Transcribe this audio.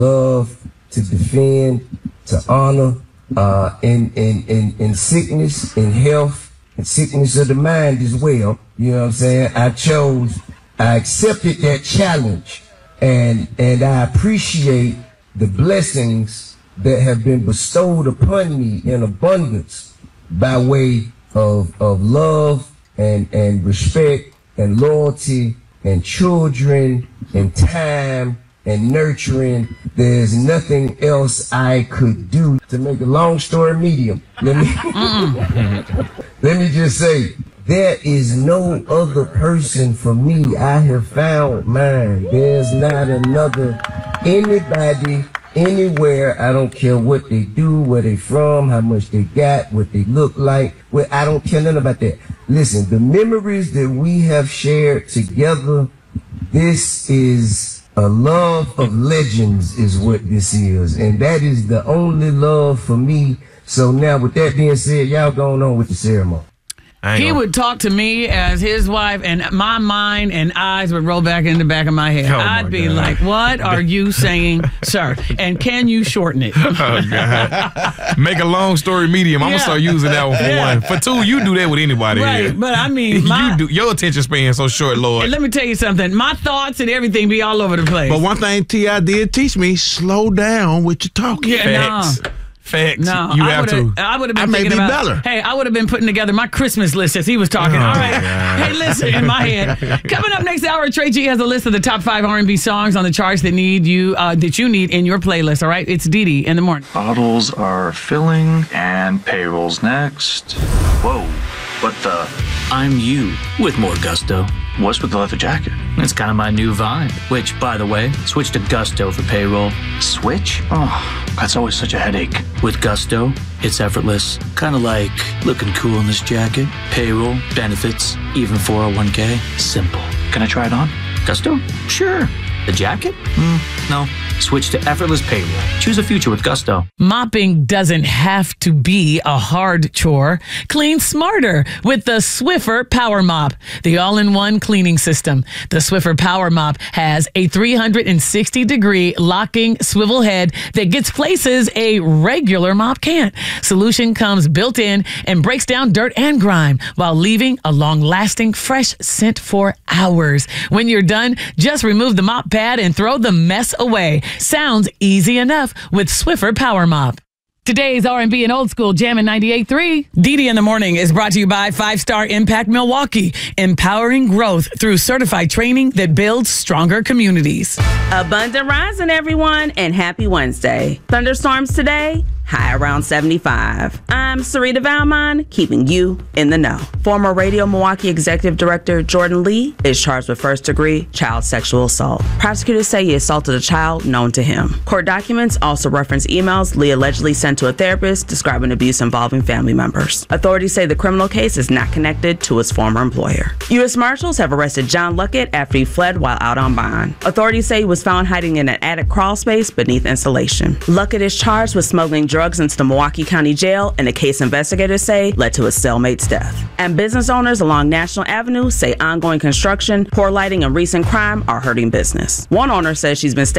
love, to defend, to honor, in sickness, in health, and sickness of the mind as well. You know what I'm saying? I accepted that challenge, and I appreciate the blessings that have been bestowed upon me in abundance by way of love and respect and loyalty and children and time and nurturing. There's nothing else I could do. To make a long story medium, let me just say, there is no other person for me. I have found mine. There's not anybody anywhere. I don't care what they do, where they from, how much they got, what they look like. Well, I don't care nothing about that. Listen, the memories that we have shared together, this is a love of legends is what this is. And that is the only love for me. So now with that being said, y'all going on with the ceremony. He would talk to me as his wife, and my mind and eyes would roll back in the back of my head. I'd be like, what are you saying, sir? And can you shorten it? Oh, God. Make a long story medium. I'm going to start using that one for one. For two, you do that with anybody right, here. But I mean, your attention span so short, Lord. And let me tell you something. My thoughts and everything be all over the place. But one thing T.I. did teach me, slow down with your talking. Yeah, Facts. No, you have to. I would have been thinking about, better. Hey, I would have been putting together my Christmas list as he was talking. All right. God. Hey, listen, in my head. Coming up next hour, Trey G has a list of the top 5 R&B songs on the charts that you need in your playlist. All right. It's Dee Dee in the morning. Bottles are filling and payroll's next. Whoa. What the? I'm you with more gusto. What's with the leather jacket? It's kind of my new vibe. Which, by the way, switch to Gusto for payroll. Switch? Oh, that's always such a headache. With Gusto, it's effortless. Kind of like looking cool in this jacket. Payroll, benefits, even 401k. Simple. Can I try it on? Gusto? Sure. The jacket? No. Switch to effortless payroll. Choose a future with Gusto. Mopping doesn't have to be a hard chore. Clean smarter with the Swiffer Power Mop, the all-in-one cleaning system. The Swiffer Power Mop has a 360-degree locking swivel head that gets places a regular mop can't. Solution comes built in and breaks down dirt and grime while leaving a long-lasting fresh scent for hours. When you're done, just remove the mop pad and throw the mess away. Sounds easy enough with Swiffer Power Mop. Today's R&B and Old School Jammin' 98.3. Dee Dee in the Morning is brought to you by 5-Star Impact Milwaukee, empowering growth through certified training that builds stronger communities. Abundant rising, everyone, and happy Wednesday. Thunderstorms today, high around 75. I'm Sarita Valmon, keeping you in the know. Former Radio Milwaukee Executive Director Jordan Lee is charged with first-degree child sexual assault. Prosecutors say he assaulted a child known to him. Court documents also reference emails Lee allegedly sent to a therapist describing abuse involving family members. Authorities say the criminal case is not connected to his former employer. U.S. Marshals have arrested John Luckett after he fled while out on bond. Authorities say he was found hiding in an attic crawl space beneath insulation. Luckett is charged with smuggling drugs into the Milwaukee County Jail in a case investigators say led to his cellmate's death. And business owners along National Avenue say ongoing construction, poor lighting, and recent crime are hurting business. One owner says she's been